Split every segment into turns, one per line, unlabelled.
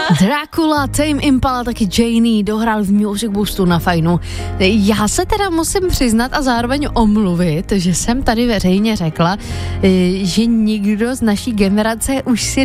Dracula, Tame Impala, taky Janie dohrál v Music Boostu na Fajnu. Já se teda musím přiznat a zároveň omluvit, že jsem tady veřejně řekla, že nikdo z naší generace už si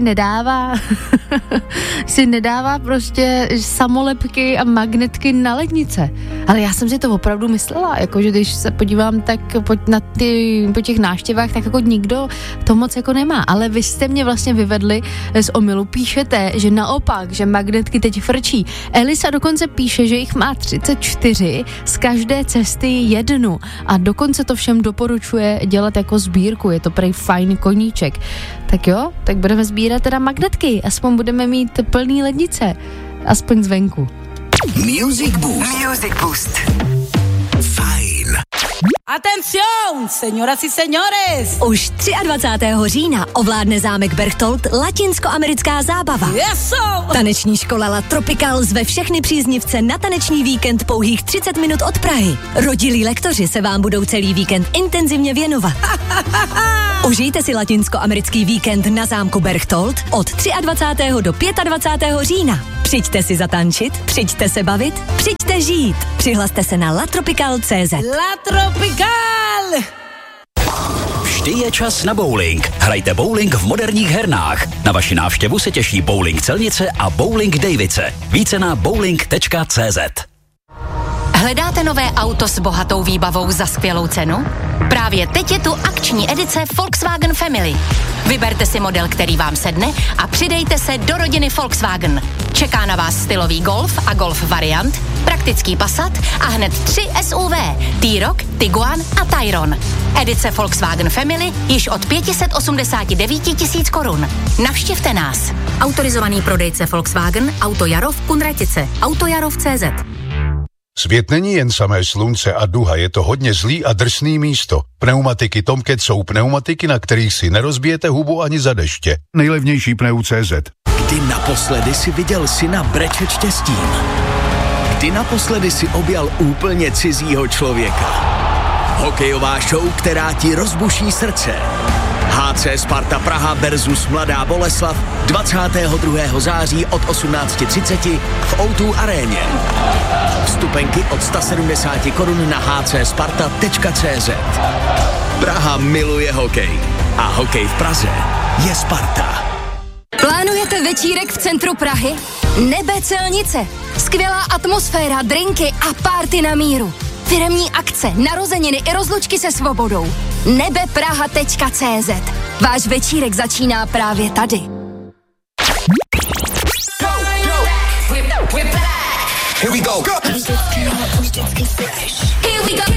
nedává prostě samolepky a magnetky na lednice. Ale já jsem si to opravdu myslela, jakože když se podívám tak po těch návštěvách, tak jako nikdo to moc jako nemá. Ale vy jste mě vlastně vyvedli z omylu. Píšete, že naopak, že magnetky teď frčí. Elisa dokonce píše, že jich má 34, z každé cesty jednu. A dokonce to všem doporučuje dělat jako sbírku. Je to prej fajn koníček. Tak jo, tak budeme sbírat teda magnetky. Aspoň budeme mít plný lednice. Aspoň zvenku.
Music Boost. Music Boost. Fajn.
Atención, señoras y señores!
Už 23. října ovládne zámek Berchtold latinskoamerická zábava.
Yes,
Taneční škola La Tropical zve všechny příznivce na taneční víkend pouhých 30 minut od Prahy. Rodilí lektoři se vám budou celý víkend intenzivně věnovat. Užijte si latinskoamerický víkend na zámku Berchtold od 23. do 25. října. Přijďte si zatančit, přijďte se bavit, přijďte žít. Přihlaste se na latropical.cz.
La Tropical!
Vždy je čas na bowling. Hrajte bowling v moderních hernách. Na vaši návštěvu se těší Bowling Celnice a Bowling Davice. Více na bowling.cz.
Hledáte nové auto s bohatou výbavou za skvělou cenu? Právě teď je tu akční edice Volkswagen Family. Vyberte si model, který vám sedne a přidejte se do rodiny Volkswagen. Čeká na vás stylový Golf a Golf variant, praktický Passat a hned 3 SUV, T-Roc, Tiguan a Tayron. Edice Volkswagen Family již od 589 000 korun. Navštivte nás. Autorizovaný prodejce Volkswagen, Auto Jarov, Kunratice, Autojarov.cz.
Svět není jen samé slunce a duha, je to hodně zlý a drsný místo. Pneumatiky Tomcat jsou pneumatiky, na kterých si nerozbijete hubu ani za deště. Nejlevnější pneu.cz.
Kdy naposledy si viděl syna brečet štěstím? Kdy naposledy si objal úplně cizího člověka? Hokejová show, která ti rozbuší srdce. HC Sparta Praha versus Mladá Boleslav 22. září od 18:30 v O2 aréně. Vstupenky od 170 korun na hcsparta.cz. Praha miluje hokej a hokej v Praze je Sparta.
Plánujete večírek v centru Prahy? Nebe Celnice. Skvělá atmosféra, drinky a party na míru. Firemní akce, narozeniny i rozlučky se svobodou. nebepraha.cz. Váš večírek začíná právě tady.
Here we go.
Here we go.